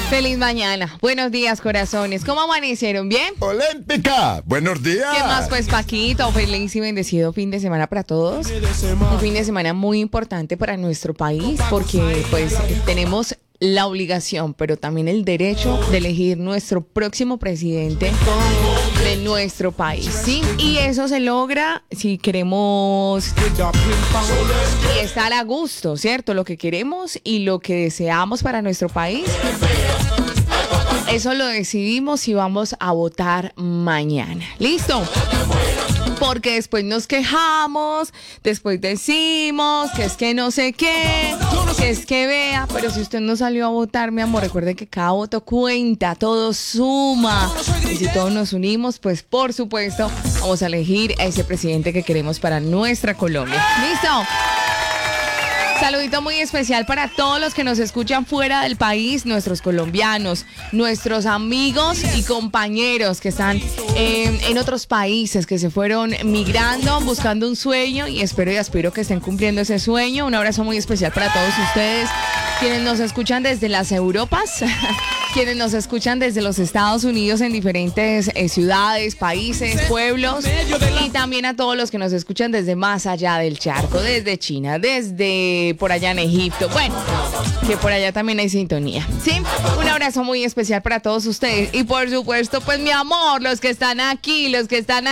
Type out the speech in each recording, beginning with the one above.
Feliz mañana. Buenos días, corazones. ¿Cómo amanecieron? ¿Bien? Olímpica, buenos días. ¿Qué más, pues, Paquito? Feliz y bendecido fin de semana para todos. Un fin de semana muy importante para nuestro país porque, pues, tenemos la obligación, pero también el derecho de elegir nuestro próximo presidente de nuestro país, ¿sí? Y eso se logra si queremos estar a gusto, ¿cierto? Lo que queremos y lo que deseamos para nuestro país. Eso lo decidimos si vamos a votar mañana. ¿Listo? Porque después nos quejamos, después decimos que es que no sé qué, que es que vea, pero si usted no salió a votar, mi amor, recuerde que cada voto cuenta, todo suma. Y si todos nos unimos, pues por supuesto vamos a elegir a ese presidente que queremos para nuestra Colombia. ¿Listo? Saludito muy especial para todos los que nos escuchan fuera del país, nuestros colombianos, nuestros amigos y compañeros que están en otros países, que se fueron migrando, buscando un sueño y espero y aspiro que estén cumpliendo ese sueño. Un abrazo muy especial para todos ustedes, quienes nos escuchan desde las Europas, quienes nos escuchan desde los Estados Unidos en diferentes ciudades, países, pueblos, y también a todos los que nos escuchan desde más allá del charco, desde China, desde por allá en Egipto, bueno, que por allá también hay sintonía, ¿sí? Un abrazo muy especial para todos ustedes y por supuesto, pues mi amor, los que están aquí, los que están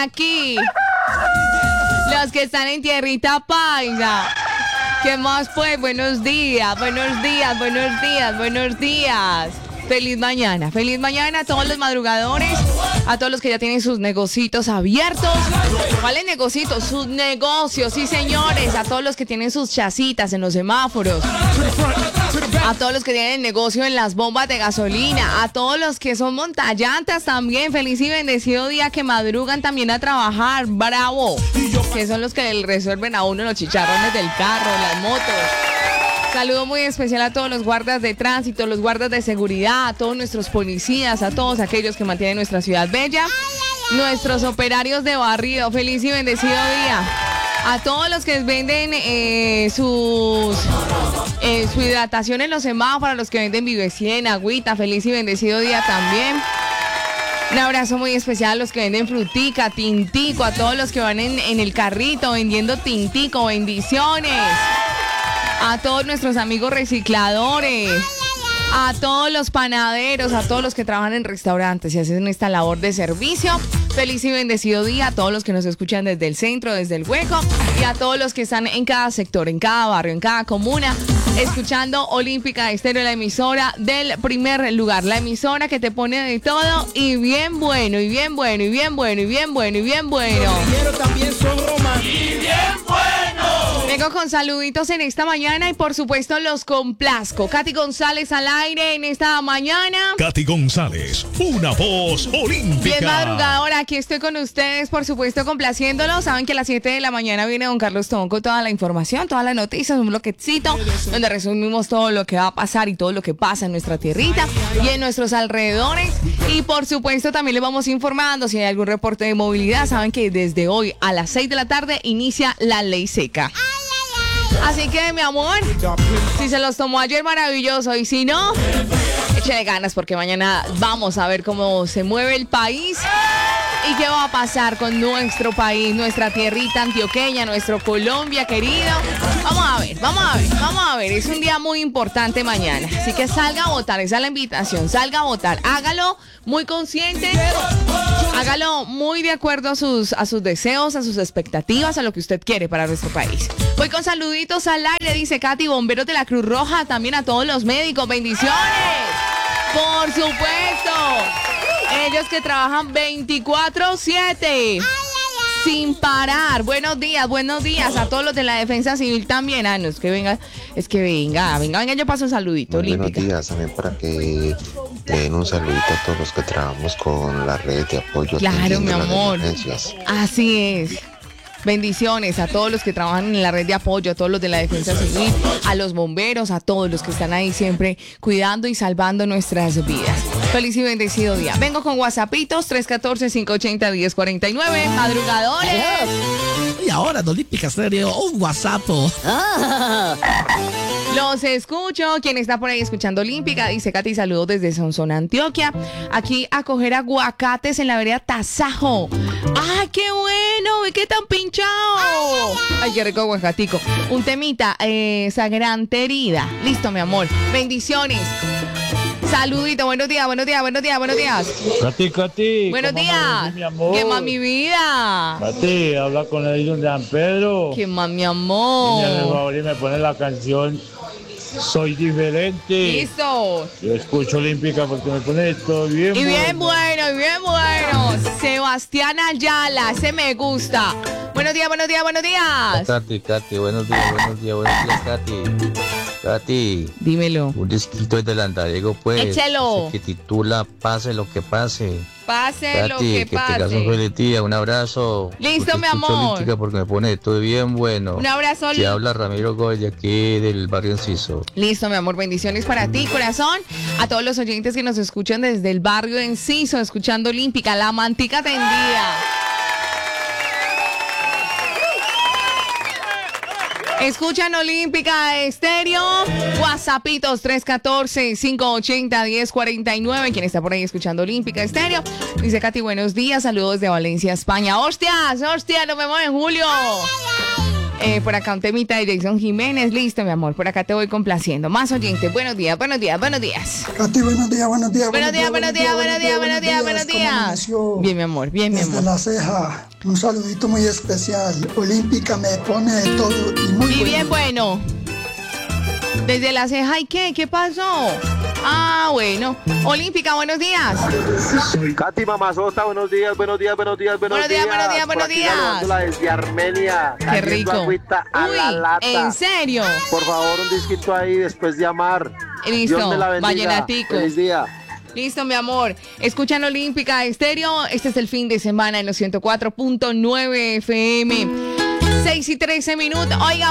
en tierrita paisa. ¿Qué más pues? Buenos días. Feliz mañana a todos los madrugadores, a todos los que ya tienen sus negocios abiertos. ¿Cuáles negocios? Sus negocios, sí señores, a todos los que tienen sus chasitas en los semáforos, a todos los que tienen negocio en las bombas de gasolina, a todos los que son montallantas también, feliz y bendecido día, que madrugan también a trabajar, bravo, que son los que le resuelven a uno los chicharrones del carro, las motos. Saludo muy especial a todos los guardas de tránsito, los guardas de seguridad, a todos nuestros policías, a todos aquellos que mantienen nuestra ciudad bella, nuestros operarios de barrido, feliz y bendecido día. A todos los que venden su hidratación en los semáforos, a los que venden Vive 100, agüita, feliz y bendecido día también. Un abrazo muy especial a los que venden frutica, tintico, a todos los que van en el carrito vendiendo tintico, bendiciones. A todos nuestros amigos recicladores, a todos los panaderos, a todos los que trabajan en restaurantes y hacen esta labor de servicio. Feliz y bendecido día a todos los que nos escuchan desde el centro, desde el hueco, y a todos los que están en cada sector, en cada barrio, en cada comuna, escuchando Olímpica Estéreo, la emisora del primer lugar, la emisora que te pone de todo y bien bueno, y bien bueno, y bien bueno, y bien bueno, y bien bueno. También son Roma. Y bien bueno. Vengo con saluditos en esta mañana y por supuesto los complazco. Katy González al aire en esta mañana. Katy González, una voz olímpica. Bien madrugadora, aquí estoy con ustedes, por supuesto complaciéndolos. Saben que a las 7 de la mañana viene don Carlos Tobón con toda la información, todas las noticias, un bloquecito donde resumimos todo lo que va a pasar y todo lo que pasa en nuestra tierrita y en nuestros alrededores. Y por supuesto también les vamos informando si hay algún reporte de movilidad. Saben que desde hoy a las 6 de la tarde inicia la ley seca. Así que, mi amor, si se los tomó ayer, maravilloso. Y si no, échale ganas porque mañana vamos a ver cómo se mueve el país y qué va a pasar con nuestro país, nuestra tierrita antioqueña, nuestro Colombia querido. Vamos a ver. Es un día muy importante mañana. Así que salga a votar, esa es la invitación. Salga a votar, hágalo muy consciente. Hágalo muy de acuerdo a sus deseos, a sus expectativas, a lo que usted quiere para nuestro país. Voy con saluditos al aire, dice Katy, bomberos de la Cruz Roja, también a todos los médicos, bendiciones. Por supuesto, ellos que trabajan 24/7. Sin parar. Buenos días a todos los de la Defensa Civil también. No es que venga, yo paso un saludito. Buenos días también para que le den un saludito a todos los que trabajamos con la red de apoyo. Claro, mi amor. Así es. Bendiciones a todos los que trabajan en la red de apoyo, a todos los de la Defensa Civil, a los bomberos, a todos los que están ahí siempre cuidando y salvando nuestras vidas. Feliz y bendecido día. Vengo con WhatsAppitos 314-580-1049. Madrugadores. Y ahora, Olímpica Estéreo, un WhatsApp. Los escucho. ¿Quién está por ahí escuchando Olímpica? Dice Katy, saludos desde Sonsón, Antioquia. Aquí a coger aguacates en la vereda Tasajo. ¡Ay, qué bueno! ¡Ve qué tan pinchado! ¡Ay, qué rico aguacatico! Un temita, sagrante herida. Listo, mi amor. Bendiciones. Saludito, buenos días, buenos días, buenos días, buenos días. Katy. Buenos ¿cómo días. amanecí, mi amor? ¿Qué más, mi vida? Katy, habla con el hijo de San Pedro. ¿Qué más, mi Niña, por amor? favor, y me pone la canción Soy Diferente. Listo. Yo escucho Olímpica porque me pone esto bien Y bien bueno, y bien bueno. Sebastián Ayala, ese me gusta. Buenos días, buenos días, buenos días. Katy, buenos días, Katy. Dímelo. Un disquito de Landariego, pues. Échelo. Que titula Pase lo que pase. Pase lo Katy, que que tengas un pase. feliz día, un abrazo. Listo, Porque mi escucho amor. Olímpica porque me pone todo bien bueno. Un abrazo. Te habla Ramiro Gómez de aquí del barrio Enciso. Listo, mi amor. Bendiciones para ti, corazón. A todos los oyentes que nos escuchan desde el barrio Enciso, escuchando Olímpica, la mantica tendida. Escuchan Olímpica Estéreo, WhatsAppitos 314-580-1049. ¿Quién está por ahí escuchando Olímpica Estéreo? Dice Katy, buenos días, saludos de Valencia, España. ¡Hostias! ¡Hostia! ¡Nos vemos en julio! Por acá un temita de Jason Jiménez. Listo, mi amor, por acá te voy complaciendo. Más oyentes, buenos días, buenos días, buenos días. Katy, buenos días, buenos días. Buenos días, buenos días, buenos días, buenos días, buenos ¿Cómo días. amaneció? Bien, mi amor, bien, mi Desde amor. La Ceja, un saludito muy especial. Olímpica me pone de todo y muy Y bueno. bien bueno. Desde La Ceja, ¿y qué? ¿Qué pasó? Ah, bueno. Olímpica, buenos días. Katy Mamazota, buenos días, buenos días, buenos días, Buenos días, buenos días, Por buenos aquí días. saludándola desde Armenia. Qué cayendo rico. agüita a la Uy, lata. ¿en serio? Por favor, un disquito ahí después de amar. Listo, Dios me la bendiga. vallenatico. Feliz día. Listo, mi amor. Escuchan Olímpica Estéreo. Este es el fin de semana en los 104.9 FM. 6:13. Oiga,